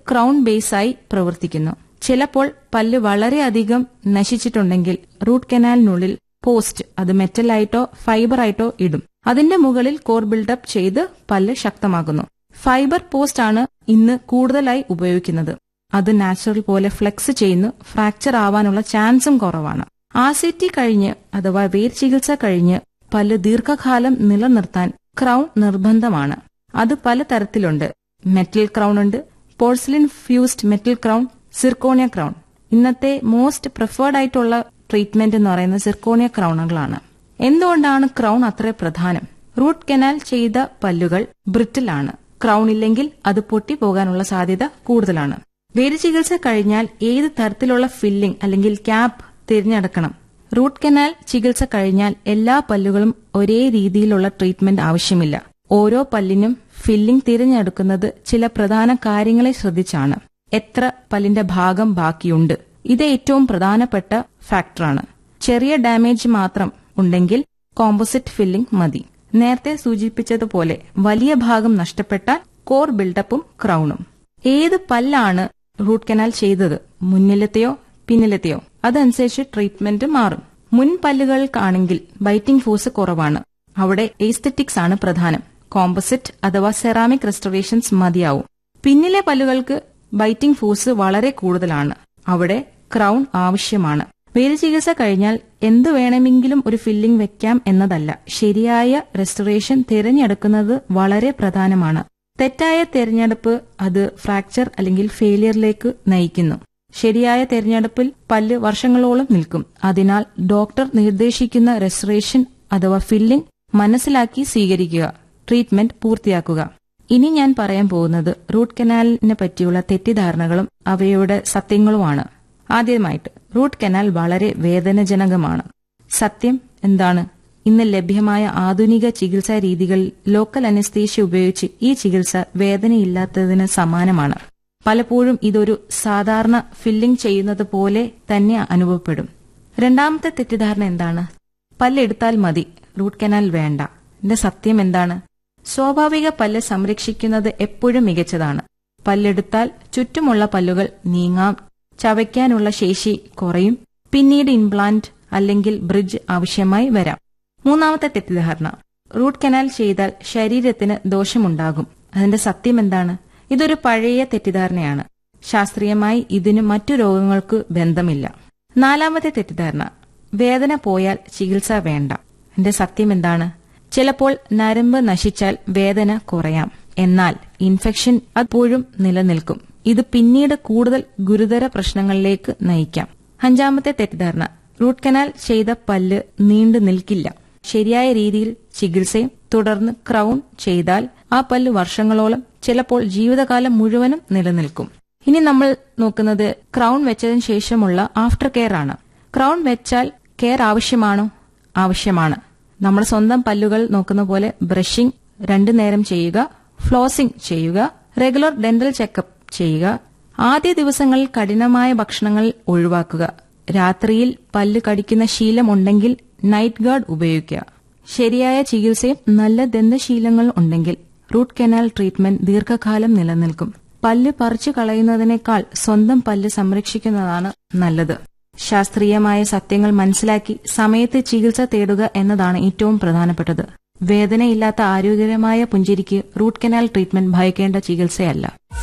Crown ബേസായി പ്രവർത്തിക്കുന്നു. ചിലപ്പോൾ പല്ല് വളരെയധികം നശിച്ചിട്ടുണ്ടെങ്കിൽ റൂട്ട് കനാലിനുള്ളിൽ പോസ്റ്റ്, അത് മെറ്റലായിട്ടോ ഫൈബറായിട്ടോ ഇടും. അതിന്റെ മുകളിൽ കോർ ബിൽഡപ്പ് ചെയ്ത് പല്ല് ശക്തമാക്കുന്നു. ഫൈബർ പോസ്റ്റ് ആണ് ഇന്ന് കൂടുതലായി ഉപയോഗിക്കുന്നത്. അത് നാച്ചുറൽ പോലെ ഫ്ലെക്സ് ചെയ്യുന്നു. ഫ്രാക്ചർ ആവാനുള്ള ചാൻസും കുറവാണ്. RCT കഴിഞ്ഞ് അഥവാ വേര് ചികിത്സ കഴിഞ്ഞ് പല്ല് ദീർഘകാലം നിലനിർത്താൻ ക്രൗൺ നിർബന്ധമാണ്. അത് പലതരത്തിലുണ്ട്. മെറ്റൽ ക്രൗൺ ഉണ്ട്, പോർസിലിൻ fused metal crown, zirconia crown. ഇന്നത്തെ മോസ്റ്റ് പ്രിഫേർഡ് ആയിട്ടുള്ള ട്രീറ്റ്മെന്റ് എന്ന് പറയുന്നത് സിർക്കോണിയ ക്രൗണുകളാണ്. എന്തുകൊണ്ടാണ് ക്രൗൺ അത്ര പ്രധാനം? റൂട്ട് കനാൽ ചെയ്ത പല്ലുകൾ ബ്രിട്ടിലാണ്. ക്രൗൺ ഇല്ലെങ്കിൽ അത് പൊട്ടിപ്പോകാനുള്ള സാധ്യത കൂടുതലാണ്. വേര് ചികിത്സ കഴിഞ്ഞാൽ ഏത് തരത്തിലുള്ള ഫില്ലിംഗ് അല്ലെങ്കിൽ ക്യാപ്പ് തിരഞ്ഞെടുക്കണം? റൂട്ട് കനാൽ ചികിത്സ കഴിഞ്ഞാൽ എല്ലാ പല്ലുകളും ഒരേ രീതിയിലുള്ള ട്രീറ്റ്മെന്റ് ആവശ്യമില്ല. ഓരോ പല്ലിനും ഫില്ലിംഗ് തിരഞ്ഞെടുക്കുന്നത് ചില പ്രധാന കാര്യങ്ങളെ ശ്രദ്ധിച്ചാണ്. എത്ര പല്ലിന്റെ ഭാഗം ബാക്കിയുണ്ട്, ഇത് ഏറ്റവും പ്രധാനപ്പെട്ട ഫാക്ടറാണ്. ചെറിയ ഡാമേജ് മാത്രം ഉണ്ടെങ്കിൽ കോമ്പോസിറ്റ് ഫില്ലിംഗ് മതി. നേരത്തെ സൂചിപ്പിച്ചതുപോലെ വലിയ ഭാഗം നഷ്ടപ്പെട്ടാൽ കോർ ബിൽഡപ്പും ക്രൗണും. ഏത് പല്ലാണ് റൂട്ട് കനാൽ ചെയ്തത്, മുന്നിലത്തെയോ പിന്നിലത്തെയോ, അതനുസരിച്ച് ട്രീറ്റ്മെന്റ് മാറും. മുൻ പല്ലുകൾക്കാണെങ്കിൽ ബൈറ്റിംഗ് ഫോഴ്സ് കുറവാണ്. അവിടെ എസ്തെറ്റിക്സ് ആണ് പ്രധാനം. കോമ്പോസിറ്റ് അഥവാ സെറാമിക് റെസ്റ്റോറേഷൻസ് മതിയാവും. പിന്നിലെ പല്ലുകൾക്ക് ബൈറ്റിംഗ് ഫോഴ്സ് വളരെ കൂടുതലാണ്. അവിടെ ക്രൗൺ ആവശ്യമാണ്. വേര് ചികിത്സ കഴിഞ്ഞാൽ എന്തു വേണമെങ്കിലും ഒരു ഫില്ലിംഗ് വെക്കാം എന്നതല്ല. ശരിയായ റെസ്റ്റോറേഷൻ തിരഞ്ഞെടുക്കുന്നത് വളരെ പ്രധാനമാണ്. തെറ്റായ തിരഞ്ഞെടുപ്പ് അത് ഫ്രാക്ചർ അല്ലെങ്കിൽ ഫെയിലിയറിലേക്ക് നയിക്കുന്നു. ശരിയായ തിരഞ്ഞെടുപ്പിൽ പല്ല് വർഷങ്ങളോളം നിൽക്കും. അതിനാൽ ഡോക്ടർ നിർദ്ദേശിക്കുന്ന റെസ്റ്റോറേഷൻ അഥവാ ഫില്ലിംഗ് മനസ്സിലാക്കി സ്വീകരിക്കുക. ട്രീറ്റ്മെന്റ് പൂർത്തിയാക്കുക. ഇനി ഞാൻ പറയാൻ പോകുന്നത് റൂട്ട് കനാലിനെ പറ്റിയുള്ള തെറ്റിദ്ധാരണകളും അവയുടെ സത്യങ്ങളുമാണ്. ആദ്യമായിട്ട്, റൂട്ട് കനാൽ വളരെ വേദനാജനകമാണ്. സത്യം എന്താണ്? ഇന്ന് ലഭ്യമായ ആധുനിക ചികിത്സാ രീതികൾ ലോക്കൽ അനസ്തേഷ്യ ഉപയോഗിച്ച് ഈ ചികിത്സ വേദനയില്ലാത്തതിന് സമാനമാണ്. പലപ്പോഴും ഇതൊരു സാധാരണ ഫില്ലിംഗ് ചെയ്യുന്നത് പോലെ തന്നെ അനുഭവപ്പെടും. രണ്ടാമത്തെ തെറ്റിദ്ധാരണ എന്താണ്? പല്ലെടുത്താൽ മതി, റൂട്ട് കനാൽ വേണ്ട. ഇതിന്റെ സത്യം എന്താണ്? സ്വാഭാവിക പല്ല് സംരക്ഷിക്കുന്നത് എപ്പോഴും മികച്ചതാണ്. പല്ലെടുത്താൽ ചുറ്റുമുള്ള പല്ലുകൾ നീങ്ങാം, ചവയ്ക്കാനുള്ള ശേഷി കുറയും, പിന്നീട് ഇംപ്ലാന്റ് അല്ലെങ്കിൽ ബ്രിഡ്ജ് ആവശ്യമായി വരാം. മൂന്നാമത്തെ തെറ്റിദ്ധാരണ, റൂട്ട് കനാൽ ചെയ്താൽ ശരീരത്തിന് ദോഷമുണ്ടാകും. അതിന്റെ സത്യം എന്താണ്? ഇതൊരു പഴയ തെറ്റിദ്ധാരണയാണ്. ശാസ്ത്രീയമായി ഇതിന് മറ്റു രോഗങ്ങൾക്ക് ബന്ധമില്ല. നാലാമത്തെ തെറ്റിദ്ധാരണ, വേദന പോയാൽ ചികിത്സ വേണ്ട. ഇതിന്റെ സത്യം എന്താണ്? ചിലപ്പോൾ നരമ്പ് നശിച്ചാൽ വേദന കുറയാം, എന്നാൽ ഇൻഫെക്ഷൻ അപ്പോഴും നിലനിൽക്കും. ഇത് പിന്നീട് കൂടുതൽ ഗുരുതര പ്രശ്നങ്ങളിലേക്ക് നയിക്കാം. അഞ്ചാമത്തെ തെറ്റിദ്ധാരണ, റൂട്ട് കനാൽ ചെയ്ത പല്ല് നീണ്ടു നിൽക്കില്ല. ശരിയായ രീതിയിൽ ചികിത്സയും തുടർന്ന് ക്രൗൺ ചെയ്താൽ ആ പല്ല് വർഷങ്ങളോളം, ചിലപ്പോൾ ജീവിതകാലം മുഴുവനും നിലനിൽക്കും. ഇനി നമ്മൾ നോക്കുന്നത് ക്രൗൺ വെച്ചതിന് ശേഷമുള്ള ആഫ്റ്റർ കെയർ ആണ്. ക്രൗൺ വെച്ചാൽ കെയർ ആവശ്യമാണോ? ആവശ്യമാണ്. നമ്മൾ സ്വന്തം പല്ലുകൾ നോക്കുന്ന പോലെ ബ്രഷിംഗ് 2 നേരം ചെയ്യുക, ഫ്ലോസിംഗ് ചെയ്യുക, റെഗുലർ ഡെന്റൽ ചെക്കപ്പ് ചെയ്യുക. ആദ്യ ദിവസങ്ങളിൽ കഠിനമായ ഭക്ഷണങ്ങൾ ഒഴിവാക്കുക. രാത്രിയിൽ പല്ല് കടിക്കുന്ന ശീലമുണ്ടെങ്കിൽ നൈറ്റ് ഗാർഡ് ഉപയോഗിക്കുക. ശരിയായ ചികിത്സയും നല്ല ദന്തശീലങ്ങൾ ഉണ്ടെങ്കിൽ റൂട്ട് കനാൽ ട്രീറ്റ്മെന്റ് ദീർഘകാലം നിലനിൽക്കും. പല്ല് പറിച്ചു കളയുന്നതിനേക്കാൾ സ്വന്തം പല്ല് സംരക്ഷിക്കുന്നതാണ് നല്ലത്. ശാസ്ത്രീയമായ സത്യങ്ങൾ മനസ്സിലാക്കി സമയത്ത് ചികിത്സ തേടുക എന്നതാണ് ഏറ്റവും പ്രധാനപ്പെട്ടത്. വേദനയില്ലാത്ത ആരോഗ്യകരമായ പുഞ്ചിരിക്ക് root canal treatment ഭയക്കേണ്ട ചികിത്സയല്ല.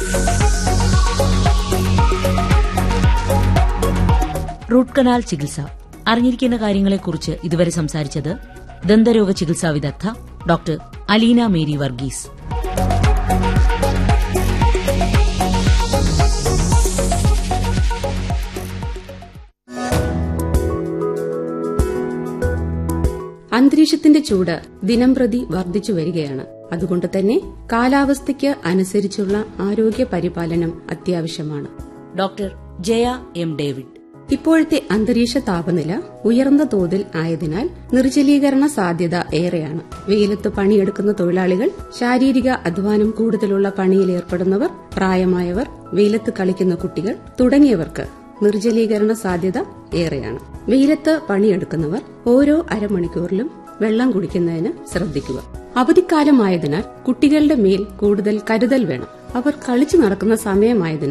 Root canal ചികിത്സ അറിഞ്ഞിരിക്കേണ്ട കാര്യങ്ങളെക്കുറിച്ച് ഇതുവരെ സംസാരിച്ചത് ദന്തരോഗ ചികിത്സാ വിദഗ്ധ ഡോക്ടർ അലീന മേരി വർഗീസ്. അന്തരീക്ഷത്തിന്റെ ചൂട് ദിനംപ്രതി വർദ്ധിച്ചു വരികയാണ്. അതുകൊണ്ട് തന്നെ കാലാവസ്ഥയ്ക്ക് അനുസരിച്ചുള്ള ആരോഗ്യ പരിപാലനം അത്യാവശ്യമാണ്. Doctor Jaya M David. ഇപ്പോഴത്തെ അന്തരീക്ഷ താപനില ഉയർന്ന തോതിൽ ആയതിനാൽ നിർജ്ജലീകരണ സാധ്യത ഏറെയാണ്. വെയിലത്ത് പണിയെടുക്കുന്ന തൊഴിലാളികൾ, ശാരീരിക അധ്വാനം കൂടുതലുള്ള പണിയിലേർപ്പെടുന്നവർ, പ്രായമായവർ, വെയിലത്ത് കളിക്കുന്ന കുട്ടികൾ തുടങ്ങിയവർക്ക് നിർജ്ജലീകരണ സാധ്യത ഏറെയാണ്. വെയിലത്ത് പണിയെടുക്കുന്നവർ ഓരോ അരമണിക്കൂറിലും വെള്ളം കുടിക്കുന്നതിന് ശ്രദ്ധിക്കുക. അവധിക്കാലമായതിനാൽ കുട്ടികളുടെ മേൽ കൂടുതൽ കരുതൽ വേണം. അവർ കളിച്ചു നടക്കുന്ന സമയമായതിനാൽ